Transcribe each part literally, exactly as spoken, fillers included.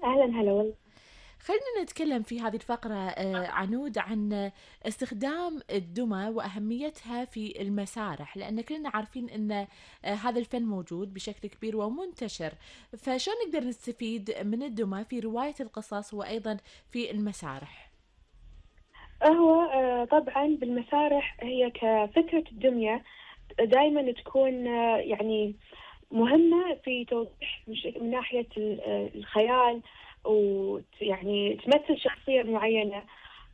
أهلا هلا والله. خلينا نتكلم في هذه الفقرة آه، عنود عن استخدام الدمى وأهميتها في المسارح، لأن كلنا عارفين أن آه، هذا الفن موجود بشكل كبير ومنتشر. فشون نقدر نستفيد من الدمى في رواية القصص وأيضا في المسارح؟ هو آه، طبعا بالمسارح هي كفكرة الدمية دائما تكون آه، يعني مهمة في توضيح مش- من ناحية ال- آه، الخيال، ويعني تمثل شخصية معينة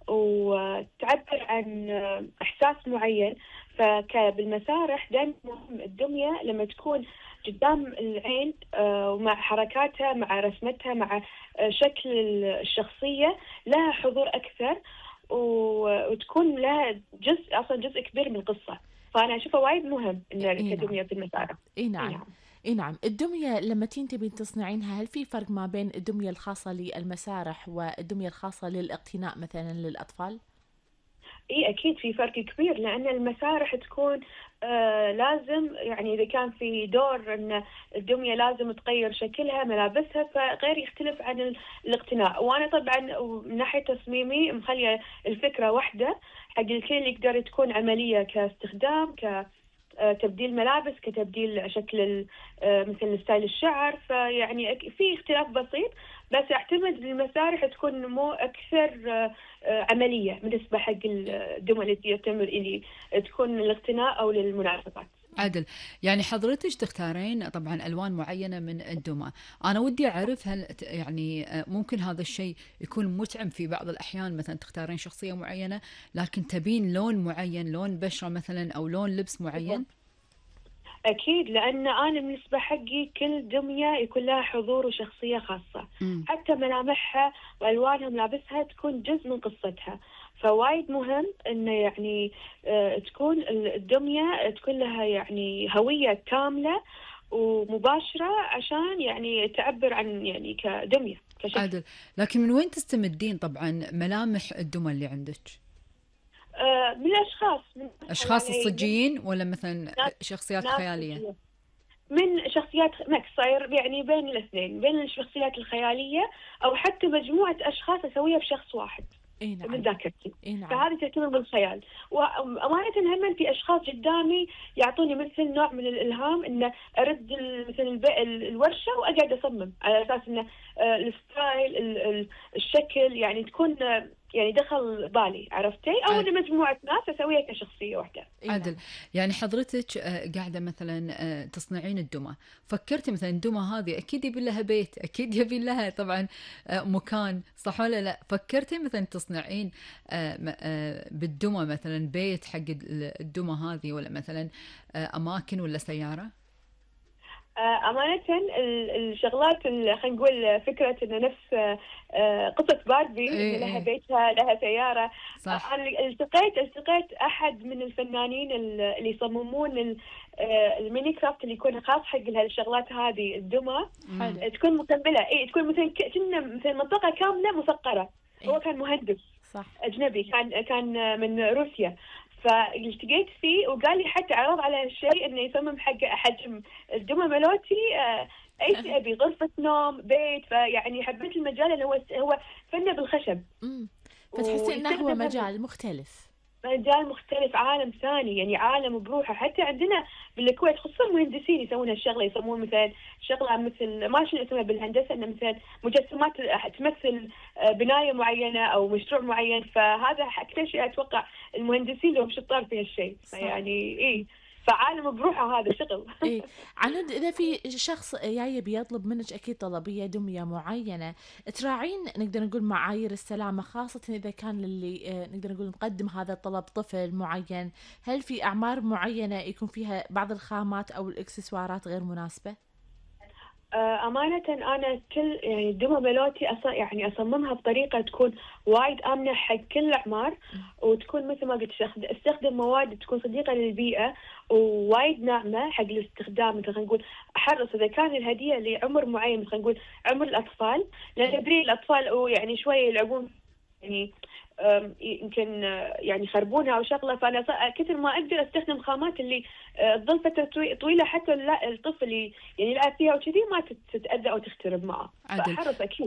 وتعبر عن آه، إحساس معين. فبالمسارح دائما مهم الدمية لما تكون قدام العين، آه، ومع حركاتها مع رسمتها مع آه، شكل الشخصية لها حضور أكثر، و- وتكون لها جزء أصلا جزء كبير من القصة. فأنا أشوفه وايد مهم إن اي نعم. الأكاديمية في المسارح. اي إي نعم. نعم. اي نعم، الدمية لما تين تبين تصنعينها، هل في فرق ما بين الدمية الخاصة للمسارح والدمية الخاصة للاقتناء مثلا للأطفال؟ اي اكيد في فرق كبير، لان المسارح تكون آه لازم، يعني اذا كان في دور ان الدميه لازم تغير شكلها ملابسها، فغير يختلف عن ال- الاقتناء. وانا طبعا من ناحيه تصميمي مخليه الفكره واحده حق الكل، يقدر تكون عمليه كاستخدام، ك آه، تبديل ملابس، كتبديل شكل ال- آه، مثل ستايل الشعر. فيعني أك- في اختلاف بسيط، بس اعتمد المسارح تكون مو اكثر آه، آه، عمليه بالنسبه حق الدول التي يتم اللي تكون للاقتناء او للمناسبات. عدل. يعني حضرتك تختارين طبعا ألوان معينة من الدمى. أنا ودي أعرف هل ت- يعني آه، ممكن هذا الشيء يكون متعب في بعض الأحيان، مثلا تختارين شخصية معينة لكن تبين لون معين، لون بشرة مثلا أو لون لبس معين. أكيد، لأن أنا بالنسبة حقي كل دمية يكون لها حضور وشخصية خاصة، امم حتى ملامحها وألوانها وملابسها تكون جزء من قصتها. فوايد مهم إنه يعني آه، تكون الدمية تكون لها يعني هوية كاملة ومباشرة، عشان يعني تعبر عن يعني كدمية كشخص. عدل. لكن من وين تستمدين طبعا ملامح الدمى اللي عندك؟ آه، من الأشخاص، من أشخاص يعني من الصجيين ولا مثلا ناس شخصيات ناس خيالية؟ من شخصيات ماكس، صاير يعني بين الاثنين، بين الشخصيات الخيالية أو حتى مجموعة أشخاص أسويها بشخص واحد اي من نعم. ذاكرتي. اي نعم. فهذه تعتبر بالخيال. وأمانة هم في أشخاص قدامي يعطوني مثل نوع من الإلهام، إن أرد ال- مثل الب- ال- الورشة وأقعد أصمم على أساس إن آه، الستايل ال- ال- الشكل يعني تكون آه، يعني دخل بالي، عرفتي؟ أو إن مجموعة ناس أسويها كشخصية واحدة. اي عدل. نعم. يعني حضرتك آه، قاعدة مثلا آه، تصنعين الدمى، فكرتي مثلا الدمى هذه أكيد يبي لها بيت، أكيد يبي لها طبعا آه، مكان، صح ولا لا؟ فكرتي مثلا تصنعين آه، م- آه، بالدمى مثلا بيت حق الدمى هذه، ولا مثلا آه، أماكن ولا سيارة؟ آه، أمانة ال- الشغلات اللي خلينا نقول فكرة إنه نفس آه، آه، قصة باربي إن إيه لها إيه بيتها لها سيارة. آه، صح. أنا التقيت التقيت أحد من الفنانين ال- اللي يصممون ال- آه، الميني كرافت اللي يكون خاص حق هالشغلات هذه الدمى. مم. حلو. آه، تكون مكملة، إيه تكون مثل ك- كنا مثل منطقة كاملة مسقرة. هو اي كان مهندس صح. أجنبي، كان كان من روسيا. فالتقيت فيه وقال لي حتى عرض على هالشيء إنه يصمم حق حجم الدمى ملوتي. آه، أي شيء أبي، غرفة نوم، بيت. فيعني حبيت المجال اللي هو هو فنه بالخشب، امم. فتحسي انه هو ويستخدم هم مجال مختلف. مجال مختلف، عالم ثاني، يعني عالم بروحه. حتى عندنا بالكويت خصوصا المهندسين يسوون هالشغله، يسمون مثلا شغله مثل ما شنو اسمها بالهندسه، انه مثلا مجسمات تمثل آه، بنايه معينه او مشروع معين. فهذا اكثر شيء اتوقع المهندسين لهم شطار في هالشيء. صح. فيعني اي، فعالم بروحه هذا شغل. ايه. عنود، اذا في شخص جاي بيطلب منك اكيد طلبيه دميه معينه، تراعين نقدر نقول معايير السلامه، خاصه اذا كان للي آه، نقدر نقول مقدم هذا الطلب طفل معين؟ هل في اعمار معينه يكون فيها بعض الخامات او الاكسسوارات غير مناسبه؟ آه، أمانة أنا كل يعني الدمى ملوتي أص... يعني أصممها بطريقة تكون وايد آمنة حق كل الأعمار، وتكون مثل ما قلت أستخد- أستخدم مواد تكون صديقة للبيئة ووايد ناعمة حق الاستخدام. مثل خلينا نقول أحرص إذا كان الهدية لعمر معين، مثل خلينا نقول عمر الأطفال، لأن تدري الأطفال ويعني شوية يلعبون، يعني أم، يمكن آه، يعني يخربونها او شغله. فانا ص- كثر ما اقدر استخدم خامات اللي آه، تظل فتره طوي- طويله، حتى لا- الطفل ي- يعني يلعب فيها وكذي ما تت- تتاذى او تخترب معه. عدل. فاحرص اكيد.